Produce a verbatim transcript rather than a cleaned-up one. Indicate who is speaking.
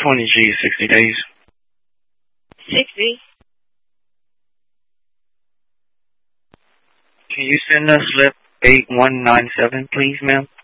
Speaker 1: twenty G, sixty days.
Speaker 2: sixty.
Speaker 1: Can you send us slip eight one nine seven, please, ma'am?